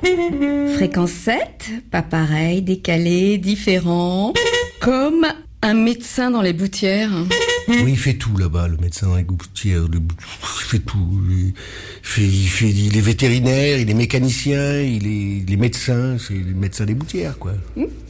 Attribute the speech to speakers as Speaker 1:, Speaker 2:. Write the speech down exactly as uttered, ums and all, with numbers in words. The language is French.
Speaker 1: Fréquence sept, pas pareil, décalé, différent. Comme un médecin dans les Boutières.
Speaker 2: Oui, il fait tout là-bas, le médecin dans les Boutières. Le... Il fait tout. Il, fait, il, fait, il est vétérinaire, il est mécanicien, il est, il est médecin. C'est le médecin des Boutières, quoi.
Speaker 1: Mmh.